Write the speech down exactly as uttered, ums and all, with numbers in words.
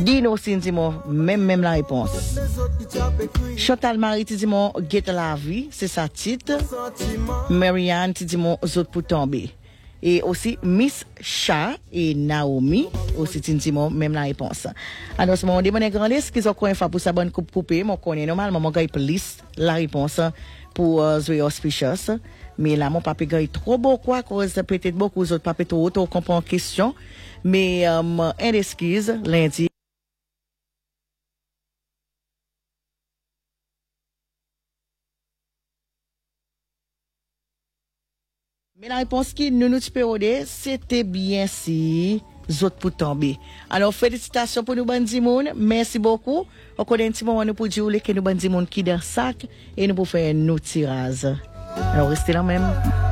Dino Sindimo, même même la réponse. Chantal Marie Tidimo, Get la vie, c'est sa titre. Marianne Tidimo, Zot pour tomber. Et aussi Miss Cha et Naomi, aussi Tidimo, même la réponse. Alors, ce moment, demandez grand liste, qu'ils ont quoi pour sa bonne coupe coupée, mon connaît normalement, mon gars, liste la réponse pour uh, Zoé Auspicious. Mais là, mon papa gagne trop beau quoi, cause peut-être beaucoup d'autres papas trop auto comprend question. Mais, um, un excuse, lundi. Mais la réponse qui nous nous pérodé, c'était bien si zot pour tomber. Alors, félicitations pour nous, Bandimoun. Merci beaucoup. On connaît un petit moment nous pour dire que nous, Bandimoun qui dans sac et nous pour faire nos tirages. Alors, restez là même.